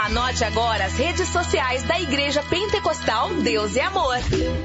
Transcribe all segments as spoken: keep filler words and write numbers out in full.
Anote agora as redes sociais da Igreja Pentecostal Deus é Amor.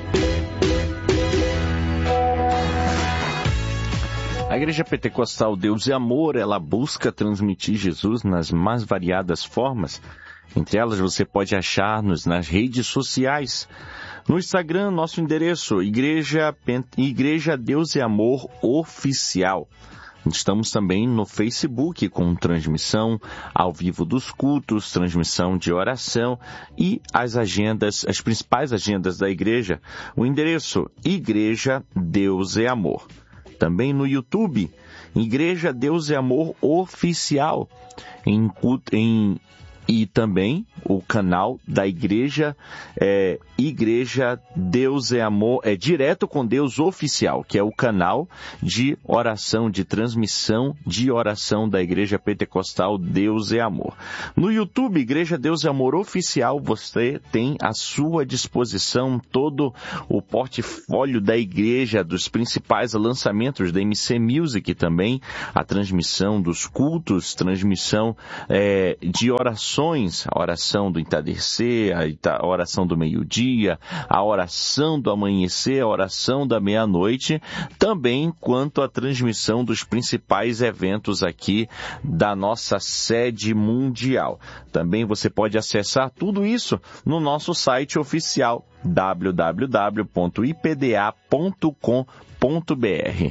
A Igreja Pentecostal Deus é Amor, ela busca transmitir Jesus nas mais variadas formas. Entre elas, você pode achar-nos nas redes sociais. No Instagram, nosso endereço, Igreja, Igreja Deus é Amor Oficial. Estamos também no Facebook com transmissão ao vivo dos cultos, transmissão de oração e as agendas, as principais agendas da igreja. O endereço, Igreja Deus é Amor. Também no YouTube, Igreja Deus é Amor Oficial. Em, em, e também o canal da igreja, é, Igreja Deus é Amor, é Direto com Deus Oficial, que é o canal de oração, de transmissão de oração da Igreja Pentecostal Deus é Amor. No YouTube, Igreja Deus é Amor Oficial, você tem à sua disposição todo o portfólio da igreja, dos principais lançamentos da M C Music também, a transmissão dos cultos, transmissão é, de orações, a oração do entardecer, a oração do meio-dia, a oração do amanhecer, a oração da meia-noite, também quanto à transmissão dos principais eventos aqui da nossa sede mundial. Também você pode acessar tudo isso no nosso site oficial, w w w ponto i p d a ponto com ponto b r.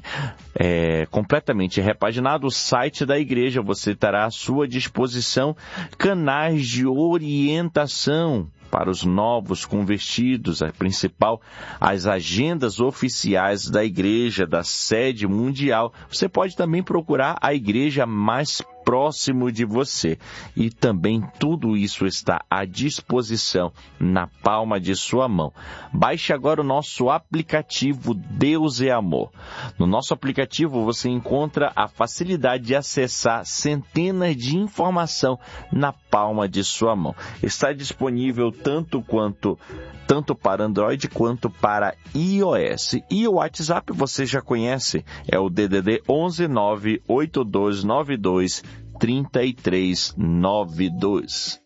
É completamente repaginado o site da igreja, você terá à sua disposição canais de orientação para os novos convertidos, a principal, as agendas oficiais da igreja, da sede mundial. Você pode também procurar a igreja mais próximo de você. E também tudo isso está à disposição na palma de sua mão. Baixe agora o nosso aplicativo Deus é Amor. No nosso aplicativo você encontra a facilidade de acessar centenas de informação na palma de sua mão. Está disponível tanto quanto tanto para Android quanto para iOS. E o WhatsApp você já conhece, é o D D D onze nove oito dois nove dois três três nove dois.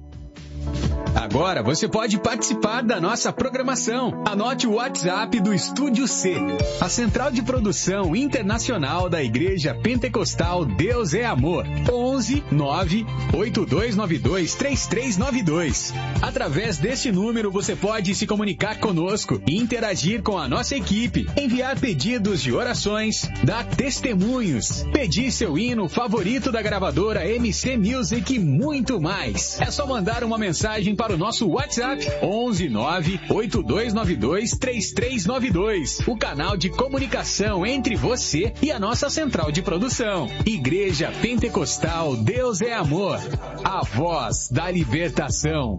Agora você pode participar da nossa programação. Anote o WhatsApp do Estúdio C, a central de produção internacional da Igreja Pentecostal Deus é Amor. onze nove oito dois nove dois três três nove dois. Através deste número você pode se comunicar conosco e interagir com a nossa equipe, enviar pedidos de orações, dar testemunhos, pedir seu hino favorito da gravadora M C Music e muito mais. É só mandar uma mensagem para o nosso WhatsApp onze nove oito dois nove dois três três nove dois, o canal de comunicação entre você e a nossa central de produção. Igreja Pentecostal Deus é Amor, a voz da libertação.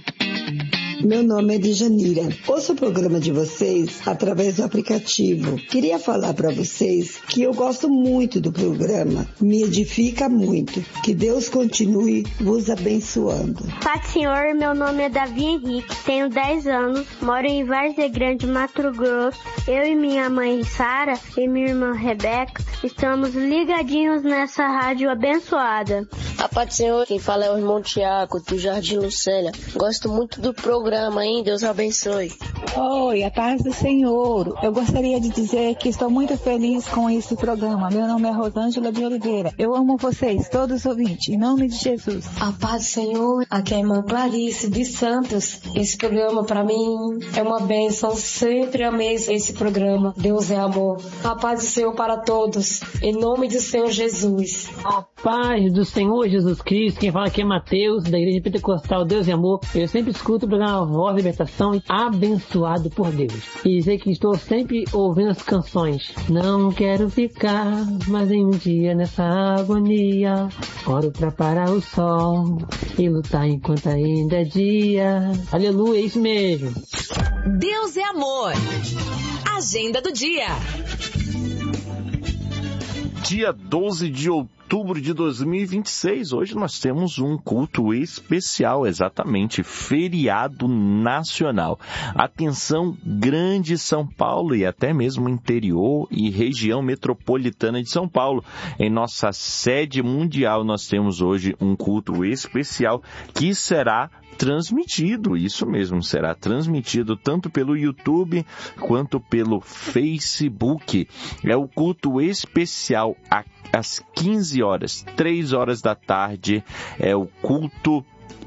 Meu nome é Djanira. Ouço o programa de vocês através do aplicativo. Queria falar para vocês que eu gosto muito do programa. Me edifica muito. Que Deus continue vos abençoando. Pai Senhor, meu nome é Davi Henrique, tenho dez anos, moro em Várzea Grande, Mato Grosso. Eu e minha mãe Sara e minha irmã Rebeca estamos ligadinhos nessa rádio abençoada. A paz do Senhor, quem fala é o irmão Tiago, do Jardim Lucélia. Gosto muito do programa, hein? Deus abençoe. Oi, a paz do Senhor. Eu gostaria de dizer que estou muito feliz com esse programa. Meu nome é Rosângela de Oliveira. Eu amo vocês, todos os ouvintes, em nome de Jesus. A paz do Senhor, aqui é a irmã Clarice de Santos. Esse programa para mim é uma bênção. Sempre amei esse programa. Deus é amor. A paz do Senhor para todos, em nome do Senhor Jesus. A paz do Senhor Jesus Cristo. Quem fala aqui é Mateus, da Igreja Pentecostal Deus é Amor. Eu sempre escuto o programa Voz da Libertação, abençoado por Deus. E sei que estou sempre ouvindo as canções. Não quero ficar mais em um dia nessa agonia. Oro pra parar o sol e lutar enquanto ainda é dia. Aleluia, é isso mesmo. Deus é Amor. Agenda do dia. dia doze de outubro de dois mil e vinte e seis. Hoje nós temos um culto especial, exatamente, feriado nacional. Atenção, grande São Paulo e até mesmo interior e região metropolitana de São Paulo. Em nossa sede mundial nós temos hoje um culto especial que será transmitido, isso mesmo, será transmitido tanto pelo YouTube quanto pelo Facebook. É o culto especial às quinze horas, três horas da tarde, é o culto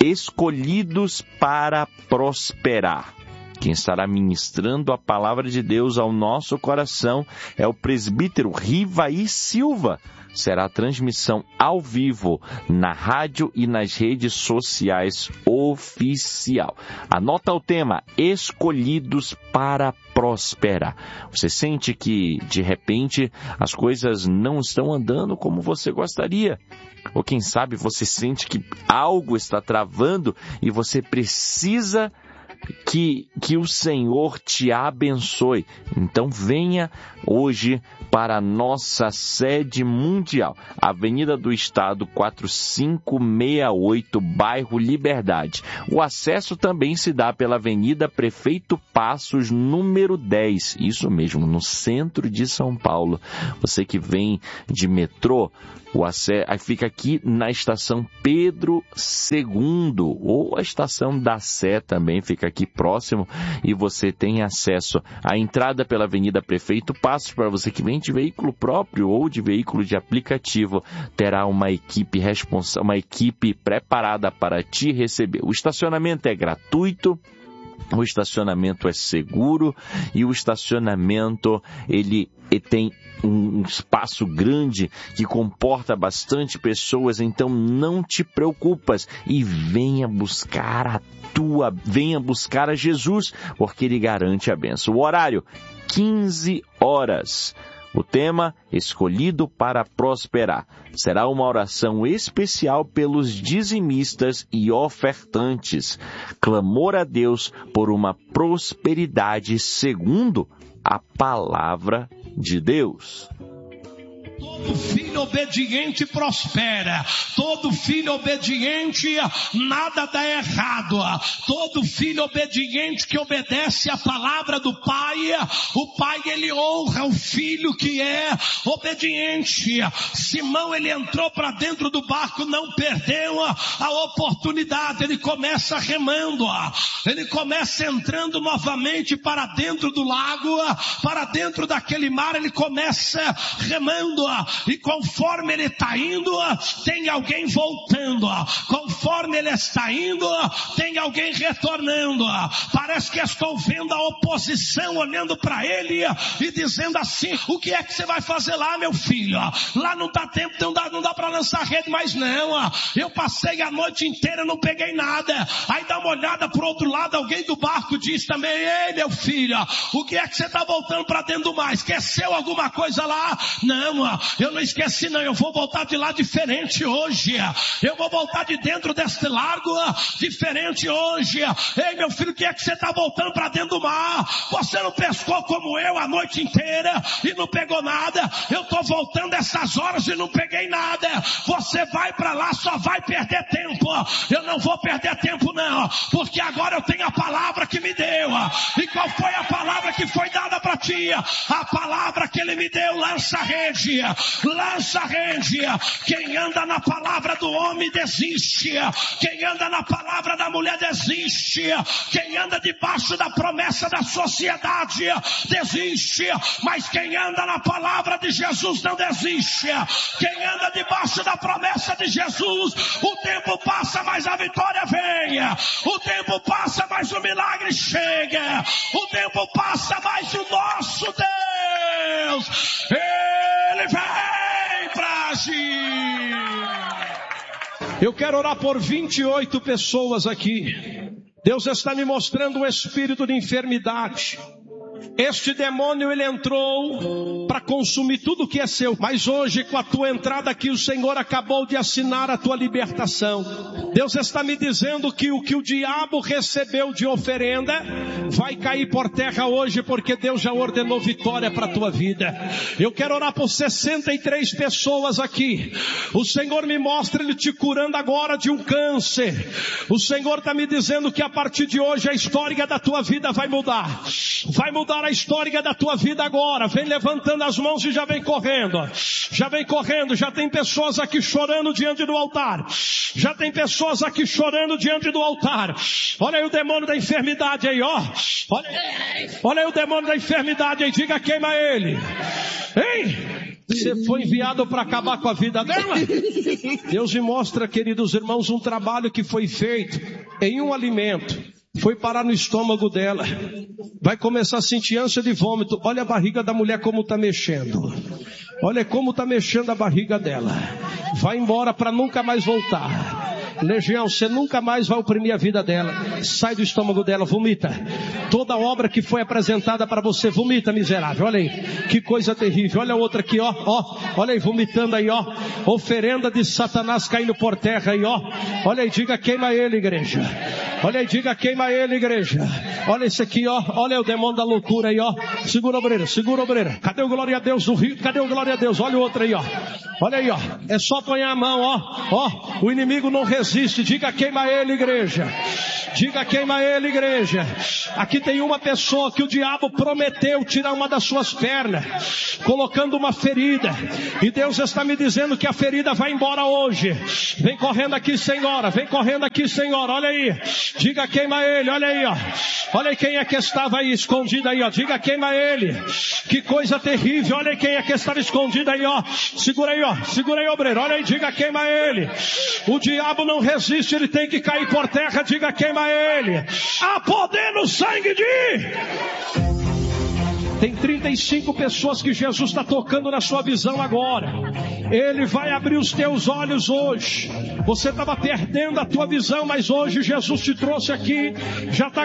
Escolhidos para Prosperar. Quem estará ministrando a palavra de Deus ao nosso coração é o presbítero Rivaí Silva. Será a transmissão ao vivo na rádio e nas redes sociais oficial. Anota o tema, Escolhidos para Prosperar. Você sente que, de repente, as coisas não estão andando como você gostaria? Ou quem sabe você sente que algo está travando e você precisa Que, que o Senhor te abençoe. Então venha hoje para a nossa sede mundial, Avenida do Estado quatro cinco seis oito, bairro Liberdade. O acesso também se dá pela Avenida Prefeito Passos, número dez, isso mesmo, no centro de São Paulo. Você que vem de metrô, o acesso fica aqui na estação Pedro segundo, ou a estação da Sé também fica aqui próximo, e você tem acesso à entrada pela Avenida Prefeito Passos. Para você que vem de veículo próprio ou de veículo de aplicativo, terá uma equipe responsável, uma equipe preparada para te receber. O estacionamento é gratuito. O estacionamento é seguro e o estacionamento ele, ele tem um espaço grande que comporta bastante pessoas, então não te preocupas e venha buscar a tua, venha buscar a Jesus, porque Ele garante a bênção. O horário, quinze horas. O tema, Escolhido para Prosperar. Será uma oração especial pelos dizimistas e ofertantes. Clamor a Deus por uma prosperidade segundo a palavra de Deus. Todo filho obediente prospera. Todo filho obediente, nada dá errado. Todo filho obediente que obedece a palavra do Pai, o Pai ele honra o filho que é obediente. Simão ele entrou para dentro do barco, não perdeu a oportunidade. Ele começa remando. Ele começa entrando novamente para dentro do lago, para dentro daquele mar. Ele começa remando. E conforme ele está indo, tem alguém voltando. Conforme ele está indo, tem alguém retornando. Parece que estou vendo a oposição olhando para ele e dizendo assim: o que é que você vai fazer lá, meu filho? Lá não dá tempo, não dá, não dá para lançar rede mais não. Eu passei a noite inteira, não peguei nada. Aí dá uma olhada para o outro lado, alguém do barco diz também: ei, meu filho, o que é que você está voltando para dentro do mar? Esqueceu alguma coisa lá? Não, eu não esqueci não, eu vou voltar de lá diferente hoje. Eu vou voltar de dentro deste lago diferente hoje. Ei, meu filho, o que é que você está voltando para dentro do mar? Você não pescou como eu a noite inteira e não pegou nada. Eu estou voltando essas horas e não peguei nada. Você vai para lá, só vai perder tempo. Eu não vou perder tempo não, porque agora eu tenho a palavra que me deu. E qual foi a palavra que foi dada para ti? A palavra que ele me deu: lança a rede. Lança a rede. Quem anda na palavra do homem desiste. Quem anda na palavra da mulher desiste. Quem anda debaixo da promessa da sociedade desiste. Mas quem anda na palavra de Jesus não desiste. Quem anda debaixo da promessa de Jesus, o tempo passa, mas a vitória vem. O tempo passa, mas o milagre chega. O tempo passa, mas o nosso Deus, Ele vem para agir. Eu quero orar por vinte e oito pessoas aqui. Deus está me mostrando um espírito de enfermidade. Este demônio, ele entrou para consumir tudo que é seu. Mas hoje, com a tua entrada aqui, o Senhor acabou de assinar a tua libertação. Deus está me dizendo que o que o diabo recebeu de oferenda vai cair por terra hoje, porque Deus já ordenou vitória para a tua vida. Eu quero orar por sessenta e três pessoas aqui. O Senhor me mostra Ele te curando agora de um câncer. O Senhor está me dizendo que a partir de hoje a história da tua vida vai mudar. Vai mudar a história da tua vida agora. Vem levantando as mãos e já vem correndo. Já vem correndo. Já tem pessoas aqui chorando diante do altar. Já tem pessoas aqui chorando diante do altar. Olha aí o demônio da enfermidade aí, ó. Olha, olha aí o demônio da enfermidade aí. Diga, queima ele. Hein? Você foi enviado para acabar com a vida dela? Deus me mostra, queridos irmãos, um trabalho que foi feito em um alimento. Foi parar no estômago dela. Vai começar a sentir ânsia de vômito. Olha a barriga da mulher como está mexendo. Olha como está mexendo a barriga dela. Vai embora para nunca mais voltar. Legião, você nunca mais vai oprimir a vida dela. Sai do estômago dela, vomita. Toda obra que foi apresentada para você, vomita, miserável. Olha aí, que coisa terrível. Olha a outra aqui, ó, ó. Olha aí, vomitando aí, ó. Oferenda de Satanás caindo por terra aí, ó. Olha aí, diga, queima ele, igreja. Olha aí, diga, queima ele, igreja. Olha esse aqui, ó. Olha o demônio da loucura aí, ó. Segura a obreira, segura a obreira. Cadê o glória a Deus do rio? Cadê o glória a Deus? Olha o outro aí, ó. Olha aí, ó. É só apanhar a mão, ó. Ó, o inimigo não resiste. Diga, queima ele, igreja. Diga, queima ele, igreja. Aqui tem uma pessoa que o diabo prometeu tirar uma das suas pernas, colocando uma ferida. E Deus está me dizendo que a ferida vai embora hoje. Vem correndo aqui, senhora. Vem correndo aqui, senhora. Olha aí. Diga, queima ele. Olha aí, ó. Olha aí quem é que estava aí escondido aí, ó. Diga, queima ele. Que coisa terrível. Olha aí quem é que estava escondido aí, ó. Segura aí, ó. Segura aí, obreiro. Olha aí, diga, queima ele. O diabo não resiste, ele tem que cair por terra. Diga, queima ele. Há poder no sangue de... Tem trinta e cinco pessoas que Jesus está tocando na sua visão agora. Ele vai abrir os teus olhos hoje. Você estava perdendo a tua visão, mas hoje Jesus te trouxe aqui. Já está